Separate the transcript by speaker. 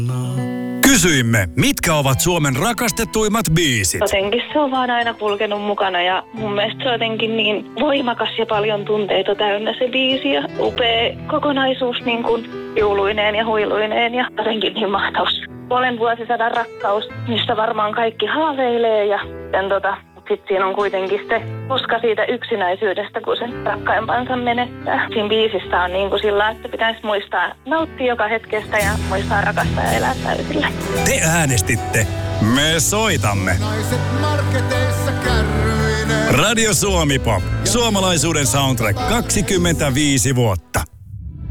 Speaker 1: Kysyimme, mitkä ovat Suomen rakastettuimmat biisit.
Speaker 2: Jotenkin se on vaan aina kulkenut mukana ja mun mielestä se on jotenkin niin voimakas ja paljon tunteita täynnä se biisi ja upea kokonaisuus niin kuin jouluineen ja huiluineen ja jotenkin niin mahtaus. Puolen vuosisadan rakkaus, mistä varmaan kaikki haaveilee ja sitten siinä on kuitenkin se koska siitä yksinäisyydestä, kun sen rakkaimpansa menettää. Siinä biisissä on niin kuin sillä, että pitäisi muistaa nauttia joka hetkestä ja muistaa rakastaa ja elää täysillä.
Speaker 1: Te äänestitte. Me soitamme. Radio Suomi Pop. Suomalaisuuden soundtrack 25 vuotta.